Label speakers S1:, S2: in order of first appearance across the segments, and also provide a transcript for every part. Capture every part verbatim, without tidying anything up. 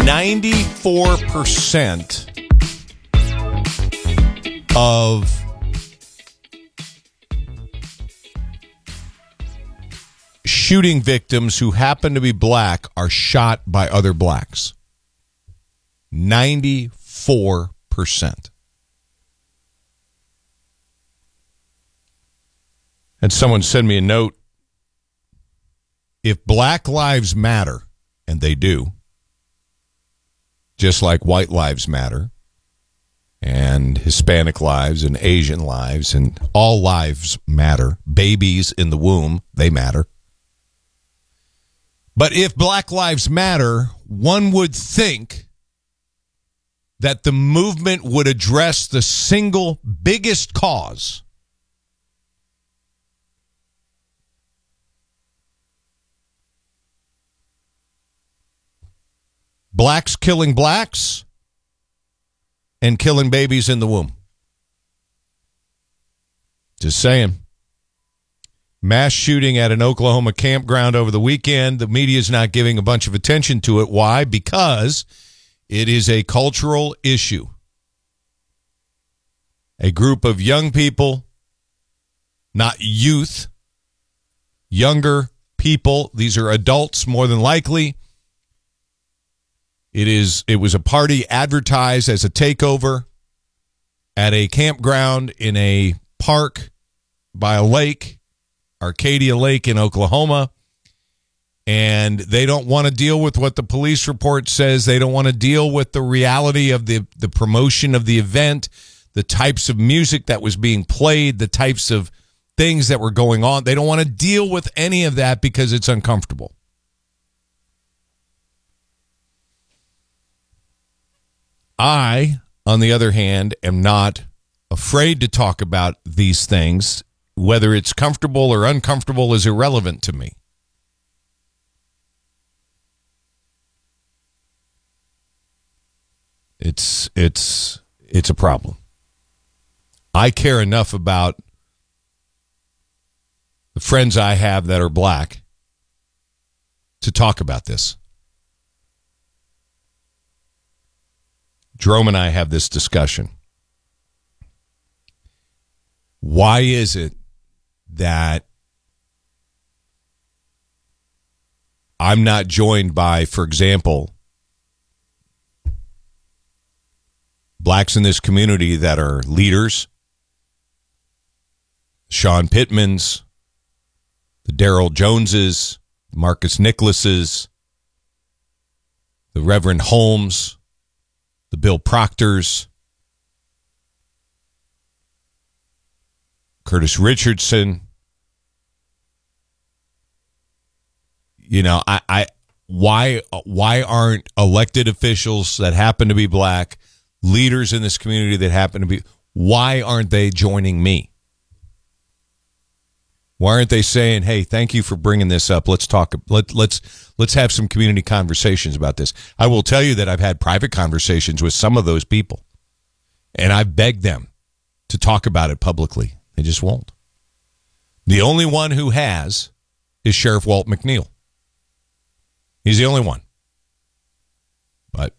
S1: ninety-four percent of shooting victims who happen to be black are shot by other blacks. ninety-four percent. And someone sent me a note. If Black Lives Matter, and they do, just like white lives matter, and Hispanic lives, and Asian lives, and all lives matter. Babies in the womb, they matter. But if Black Lives Matter, one would think that the movement would address the single biggest cause. Blacks killing blacks and killing babies in the womb. Just saying. Mass shooting at an Oklahoma campground over the weekend. The media is not giving a bunch of attention to it. Why? Because it is a cultural issue. A group of young people, not youth, younger people. These are adults more than likely. It is. It was a party advertised as a takeover at a campground in a park by a lake, Arcadia Lake in Oklahoma, and they don't want to deal with what the police report says. They don't want to deal with the reality of the, the promotion of the event, the types of music that was being played, the types of things that were going on. They don't want to deal with any of that because it's uncomfortable. I, on the other hand, am not afraid to talk about these things. Whether it's comfortable or uncomfortable is irrelevant to me. It's it's it's a problem. I care enough about the friends I have that are black to talk about this. Jerome and I have this discussion. Why is it that I'm not joined by, for example, blacks in this community that are leaders, Sean Pittmans, the Daryl Joneses, Marcus Nicholases, the Reverend Holmes, the Bill Proctors, Curtis Richardson. You know, I, I why why aren't elected officials that happen to be black, leaders in this community that happen to be, why aren't they joining me? Why aren't they saying, "Hey, thank you for bringing this up. Let's talk. Let let's let's have some community conversations about this." I will tell you that I've had private conversations with some of those people, and I've begged them to talk about it publicly. They just won't. The only one who has is Sheriff Walt McNeil. He's the only one. But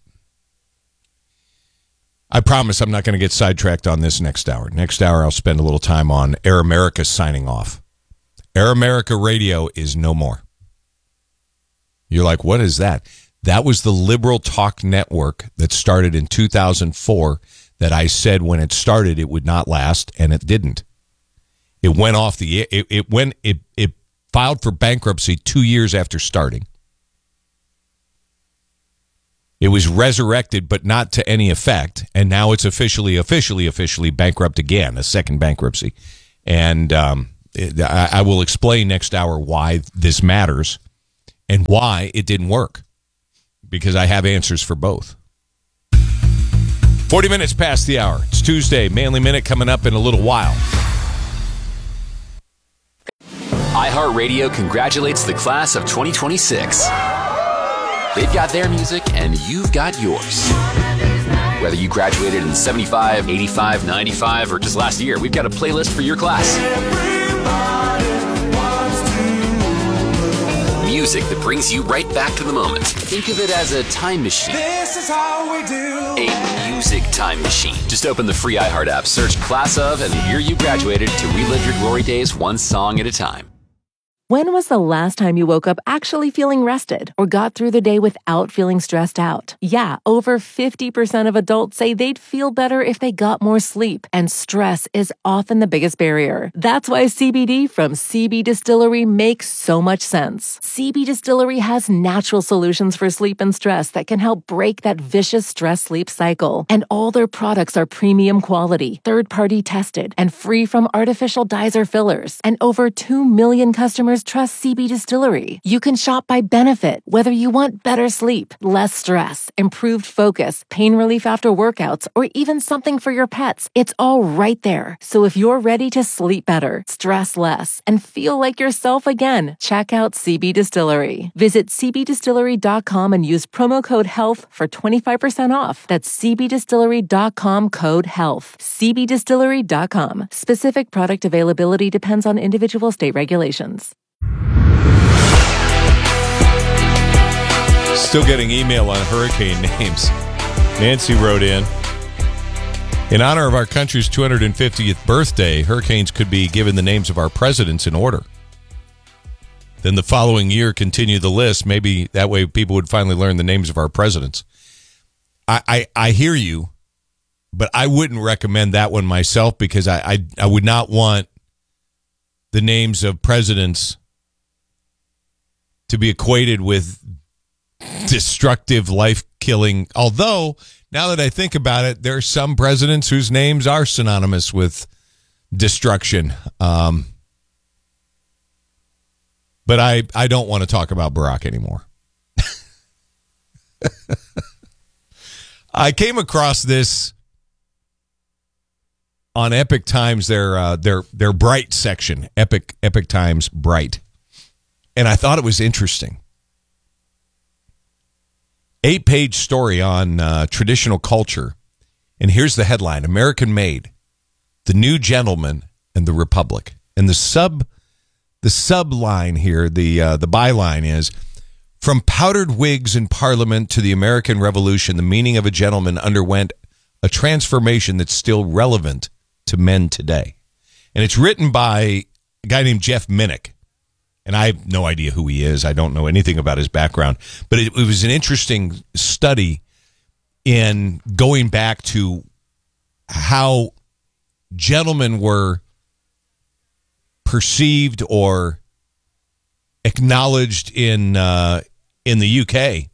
S1: I promise I'm not going to get sidetracked on this next hour. Next hour, I'll spend a little time on Air America signing off. Air America Radio is no more. You're like, what is that? That was the liberal talk network that started in two thousand four that I said when it started it would not last, and it didn't. It went off the it it went it it filed for bankruptcy two years after starting. It was resurrected, but not to any effect, and now it's officially, officially, officially bankrupt again, a second bankruptcy. And um, it, I, I will explain next hour why this matters and why it didn't work, because I have answers for both. forty minutes past the hour. It's Tuesday. Manly Minute coming up in a little while.
S2: iHeartRadio congratulates the class of twenty twenty-six. They've got their music, and you've got yours. Whether you graduated in seventy-five, eighty-five, ninety-five, or just last year, we've got a playlist for your class. Music music that brings you right back to the moment. Think of it as a time machine.
S3: This is how we do.
S2: A music time machine. Just open the free iHeart app, search Class of and the year you graduated to relive your glory days one song at a time.
S4: When was the last time you woke up actually feeling rested or got through the day without feeling stressed out? Yeah, over fifty percent of adults say they'd feel better if they got more sleep, and stress is often the biggest barrier. That's why C B D from C B Distillery makes so much sense. C B Distillery has natural solutions for sleep and stress that can help break that vicious stress-sleep cycle. And all their products are premium quality, third-party tested, and free from artificial dyes or fillers. And over two million customers trust C B Distillery. You can shop by benefit, whether you want better sleep, less stress, improved focus, pain relief after workouts, or even something for your pets. It's all right there. So if you're ready to sleep better, stress less, and feel like yourself again, check out C B Distillery. Visit c b distillery dot com and use promo code HEALTH for twenty-five percent off. That's c b distillery dot com code HEALTH. c b distillery dot com. Specific product availability depends on individual state regulations.
S1: Still getting email on hurricane names. Nancy wrote in, in honor of our country's two hundred fiftieth birthday, hurricanes could be given the names of our presidents in order. Then the following year, continue the list. Maybe that way people would finally learn the names of our presidents. I, I, I hear you, but I wouldn't recommend that one myself because I, I, I would not want the names of presidents to be equated with destructive, life-killing. Although, now that I think about it, there are some presidents whose names are synonymous with destruction. Um, but I, I don't want to talk about Barack anymore. I came across this on Epic Times, their uh, their their Bright section, Epic Epic Times Bright, and I thought it was interesting. Eight-page story on uh, traditional culture, and here's the headline: American Made, The New Gentleman and the Republic. And the sub the sub line here, the uh, the byline is: from powdered wigs in Parliament to the American Revolution, the meaning of a gentleman underwent a transformation that's still relevant to men today. And it's written by a guy named Jeff Minnick. And I have no idea who he is. I don't know anything about his background. But it, it was an interesting study in going back to how gentlemen were perceived or acknowledged in uh, in the U K.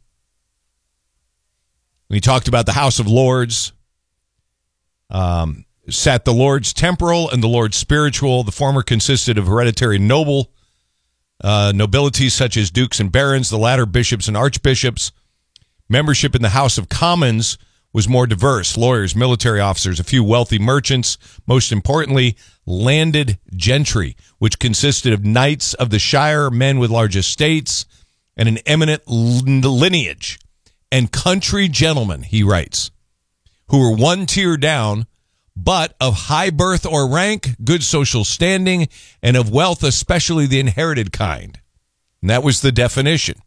S1: We talked about the House of Lords. Um, sat the Lords temporal and the Lords spiritual. The former consisted of hereditary noble uh, nobility such as dukes and barons, the latter bishops and archbishops. Membership in the House of Commons was more diverse: lawyers, military officers, a few wealthy merchants, most importantly, landed gentry, which consisted of knights of the shire, men with large estates, and an eminent lineage, and country gentlemen, he writes, who were one tier down, but of high birth or rank, good social standing, and of wealth, especially the inherited kind. And that was the definition.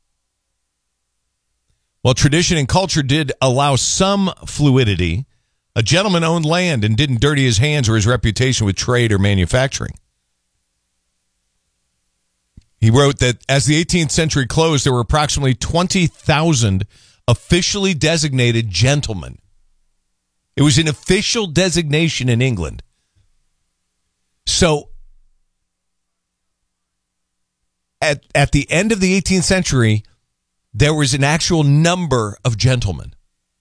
S1: While tradition and culture did allow some fluidity, a gentleman owned land and didn't dirty his hands or his reputation with trade or manufacturing. He wrote that as the eighteenth century closed, there were approximately twenty thousand officially designated gentlemen. It was an official designation in England. So at, at the end of the eighteenth century, there was an actual number of gentlemen.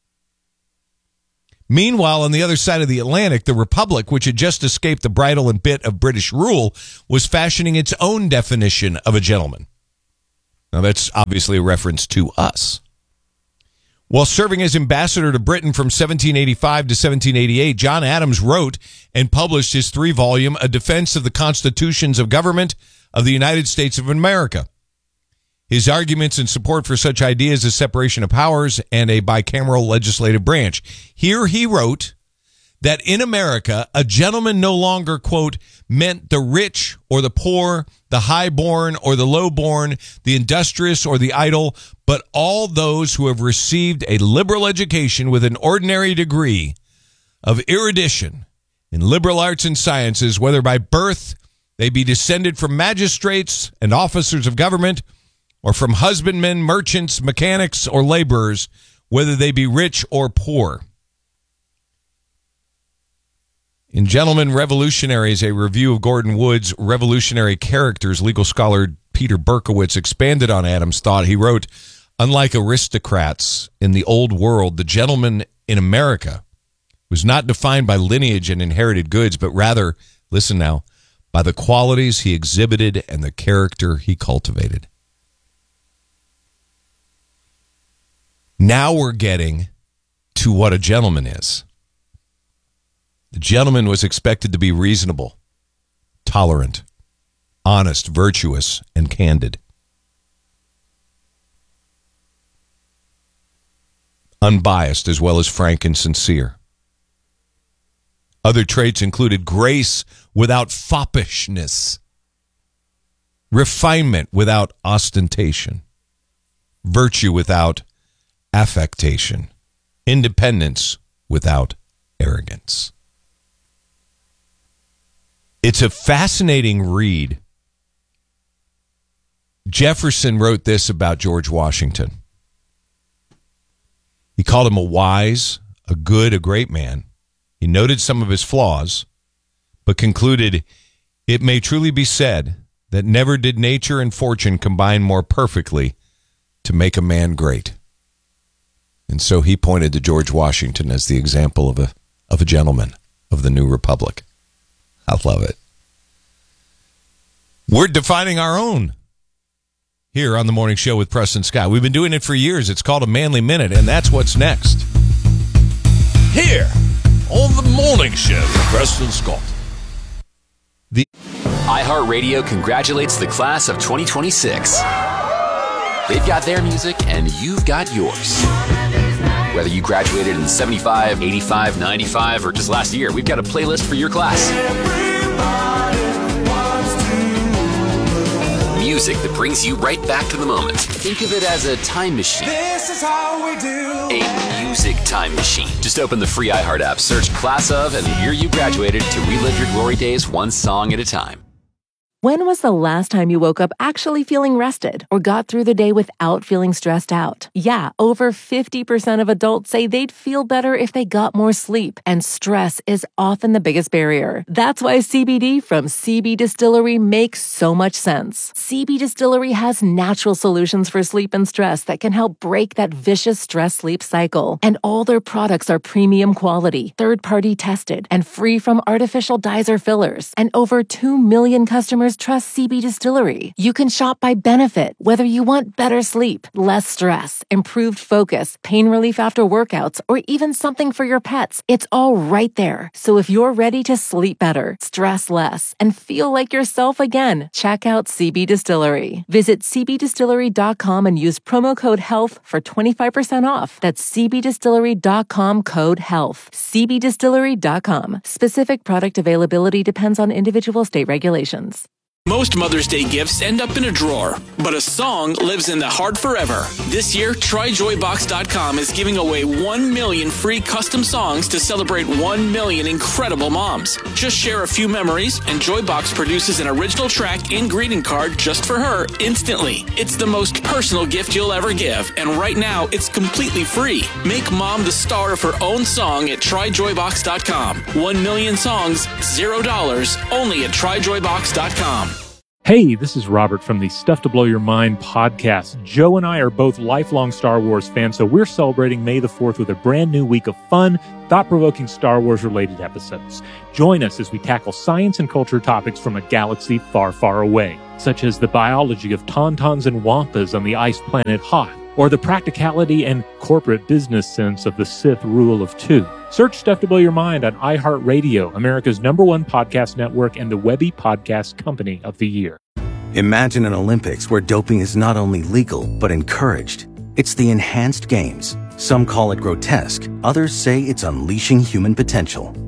S1: Meanwhile, on the other side of the Atlantic, the Republic, which had just escaped the bridle and bit of British rule, was fashioning its own definition of a gentleman. Now, that's obviously a reference to us. While serving as ambassador to Britain from seventeen eighty-five to seventeen eighty-eight, John Adams wrote and published his three-volume A Defense of the Constitutions of Government of the United States of America. His arguments in support for such ideas as separation of powers and a bicameral legislative branch. Here he wrote that in America, a gentleman no longer, quote, meant the rich or the poor, the highborn or the lowborn, the industrious or the idle, but all those who have received a liberal education with an ordinary degree of erudition in liberal arts and sciences, whether by birth they be descended from magistrates and officers of government, or from husbandmen, merchants, mechanics, or laborers, whether they be rich or poor. In Gentlemen Revolutionaries, a review of Gordon Wood's Revolutionary Characters, legal scholar Peter Berkowitz expanded on Adams' thought. He wrote, unlike aristocrats in the old world, the gentleman in America was not defined by lineage and inherited goods, but rather, listen now, by the qualities he exhibited and the character he cultivated. Now we're getting to what a gentleman is. The gentleman was expected to be reasonable, tolerant, honest, virtuous, and candid. Unbiased as well as frank and sincere. Other traits included grace without foppishness, refinement without ostentation, virtue without affectation, independence without arrogance. It's a fascinating read. Jefferson wrote this about George Washington. He called him a wise, a good, a great man. He noted some of his flaws, but concluded, it may truly be said that never did nature and fortune combine more perfectly to make a man great. And so he pointed to George Washington as the example of a of a gentleman of the new republic. I love it. We're defining our own here on the Morning Show with Preston Scott. We've been doing it for years. It's called a Manly Minute, and that's what's next. Here on the Morning Show with Preston Scott. The
S2: iHeartRadio congratulates the class of twenty twenty-six. They've got their music, and you've got yours. Whether you graduated in seventy-five, eighty-five, ninety-five, or just last year, we've got a playlist for your class. Music that brings you right back to the moment. Think of it as a time machine.
S3: This is how we do.
S2: A music time machine. Just open the free iHeart app, search Class of and the year you graduated to relive your glory days one song at a time.
S4: When was the last time you woke up actually feeling rested or got through the day without feeling stressed out? Yeah, over fifty percent of adults say they'd feel better if they got more sleep, and stress is often the biggest barrier. That's why C B D from C B Distillery makes so much sense. C B Distillery has natural solutions for sleep and stress that can help break that vicious stress-sleep cycle. And all their products are premium quality, third-party tested, and free from artificial dyes or fillers. And over two million customers trust C B Distillery. You can shop by benefit, whether you want better sleep, less stress, improved focus, pain relief after workouts, or even something for your pets. It's all right there. So if you're ready to sleep better, stress less, and feel like yourself again, check out C B Distillery. Visit c b distillery dot com and use promo code HEALTH for twenty-five percent off. That's c b distillery dot com code HEALTH. c b distillery dot com. Specific product availability depends on individual state regulations.
S5: Most Mother's Day gifts end up in a drawer, but a song lives in the heart forever. This year, try joy box dot com is giving away one million free custom songs to celebrate one million incredible moms. Just share a few memories, and Joybox produces an original track and greeting card just for her instantly. It's the most personal gift you'll ever give, and right now, it's completely free. Make mom the star of her own song at try joy box dot com. One million songs, zero dollars, only at try joy box dot com.
S6: Hey, this is Robert from the Stuff to Blow Your Mind podcast. Joe and I are both lifelong Star Wars fans, so we're celebrating May the fourth with a brand new week of fun, thought-provoking Star Wars-related episodes. Join us as we tackle science and culture topics from a galaxy far, far away, such as the biology of tauntauns and wampas on the ice planet Hoth, or the practicality and corporate business sense of the Sith rule of two. Search Stuff to Blow Your Mind on iHeartRadio, America's number one podcast network and the Webby Podcast Company of the Year.
S7: Imagine an Olympics where doping is not only legal, but encouraged. It's the Enhanced Games. Some call it grotesque. Others say it's unleashing human potential.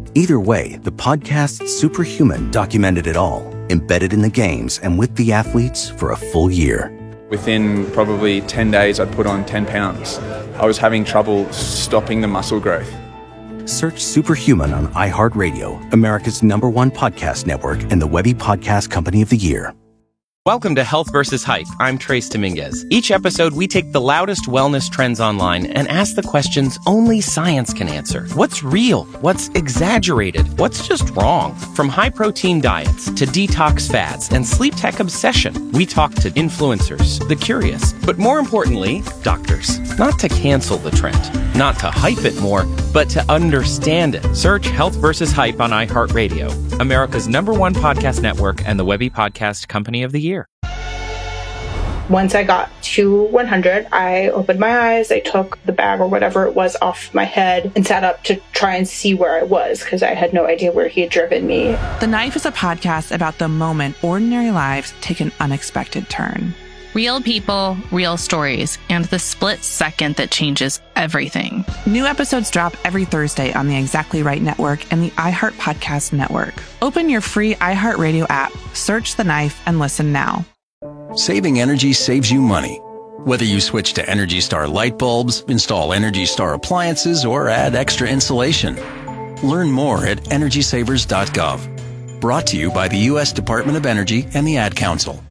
S7: Either way, the podcast Superhuman documented it all, embedded in the games and with the athletes for a full year.
S8: Within probably ten days, I'd put on ten pounds. I was having trouble stopping the muscle growth.
S7: Search Superhuman on iHeartRadio, America's number one podcast network and the Webby Podcast Company of the Year.
S9: Welcome to Health versus Hype. I'm Trace Dominguez. Each episode, we take the loudest wellness trends online and ask the questions only science can answer. What's real? What's exaggerated? What's just wrong? From high-protein diets to detox fads and sleep tech obsession, we talk to influencers, the curious, but more importantly, doctors. Not to cancel the trend, not to hype it more, but to understand it. Search Health versus Hype on iHeartRadio, America's number one podcast network and the Webby Podcast Company of the Year.
S10: Once I got to one hundred, I opened my eyes, I took the bag or whatever it was off my head and sat up to try and see where I was because I had no idea where he had driven me.
S11: The Knife is a podcast about the moment ordinary lives take an unexpected turn.
S12: Real people, real stories, and the split second that changes everything.
S11: New episodes drop every Thursday on the Exactly Right Network and the iHeart Podcast Network. Open your free iHeartRadio app, search The Knife, and listen now.
S13: Saving energy saves you money. Whether you switch to Energy Star light bulbs, install Energy Star appliances, or add extra insulation. Learn more at energy savers dot gov. Brought to you by the U S Department of Energy and the Ad Council.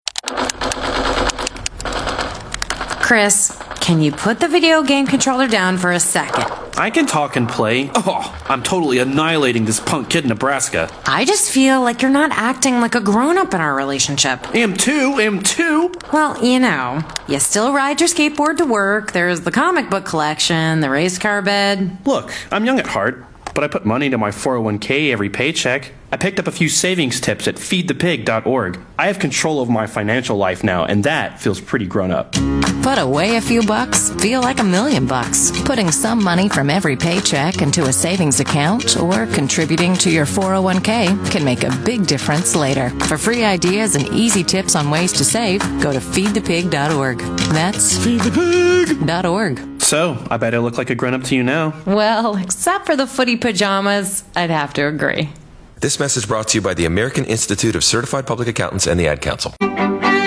S14: Chris, can you put the video game controller down for a second?
S15: I can talk and play. Oh, I'm totally annihilating this punk kid in Nebraska.
S14: I just feel like you're not acting like a grown-up in our relationship.
S15: Am too, am too.
S14: Well, you know, you still ride your skateboard to work, there's the comic book collection, the race car bed.
S15: Look, I'm young at heart, but I put money into my four oh one k every paycheck. I picked up a few savings tips at feed the pig dot org. I have control over my financial life now, and that feels pretty grown up.
S16: Put away a few bucks, feel like a million bucks. Putting some money from every paycheck into a savings account or contributing to your four oh one k can make a big difference later. For free ideas and easy tips on ways to save, go to feed the pig dot org. That's feed the pig dot org.
S15: So, I bet I look like a grown-up to you now.
S14: Well, except for the footy pajamas, I'd have to agree.
S17: This message brought to you by the American Institute of Certified Public Accountants and the Ad Council.